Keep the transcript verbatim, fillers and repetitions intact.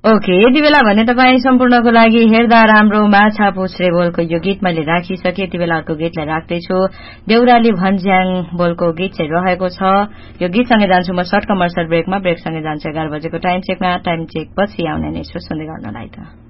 okay यति बेला भने तपाईँ सम्पूर्णको लागि हेर्दा राम्रो माछा पुछ्रे बोलको यो गीत मैले राखिसके यति बेला अर्को गीतलाई राख्दैछु देउराली भन्ज्याङ बोलको गीत चाहिँ रहेको छ यो गीतसँगै जान्छु म सर्ट कमर्सियल ब्रेकमा ब्रेकसँगै जान्छु एघार बजेको टाइम चेकमा टाइम चेक पछि आउने नै छु सुन्दै गर्नलाई त